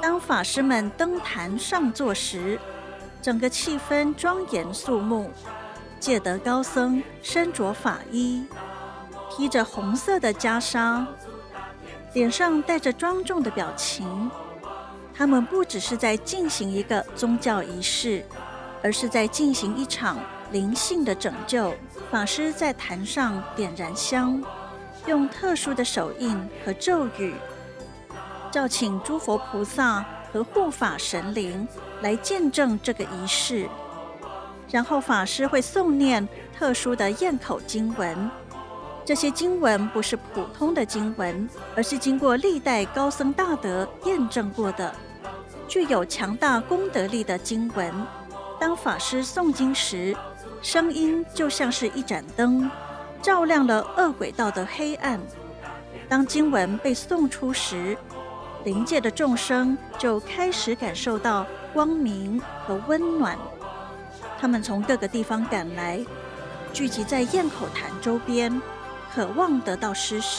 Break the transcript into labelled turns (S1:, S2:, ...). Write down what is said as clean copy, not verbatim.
S1: 当法师们登坛上座时，整个气氛庄严肃穆。戒德高僧身着法衣，披着红色的袈裟，脸上带着庄重的表情。他们不只是在进行一个宗教仪式，而是在进行一场灵性的拯救。法师在坛上点燃香，用特殊的手印和咒语召请诸佛菩萨和护法神灵来见证这个仪式。然后法师会诵念特殊的咽口经文，这些经文不是普通的经文，而是经过历代高僧大德验证过的，具有强大功德力的经文。当法师诵经时，声音就像是一盏灯，照亮了恶鬼道的黑暗。当经文被诵出时，灵界的众生就开始感受到光明和温暖。他们从各个地方赶来，聚集在咽口坛周边，渴望得到施食。